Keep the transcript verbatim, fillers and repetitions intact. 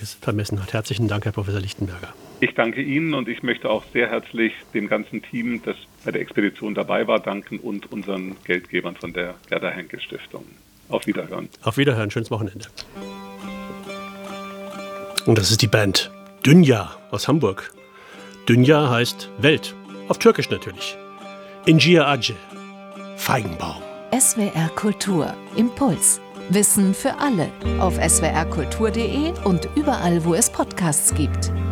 vermessen hat. Herzlichen Dank, Herr Professor Lichtenberger. Ich danke Ihnen und ich möchte auch sehr herzlich dem ganzen Team, das bei der Expedition dabei war, danken und unseren Geldgebern von der Gerda Henkel Stiftung. Auf Wiederhören. Auf Wiederhören, schönes Wochenende. Und das ist die Band Dünya aus Hamburg. Dünya heißt Welt, auf Türkisch natürlich. Incir Acı, Feigenbaum. S W R Kultur, Impuls. Wissen für alle auf s w r kultur punkt d e und überall, wo es Podcasts gibt.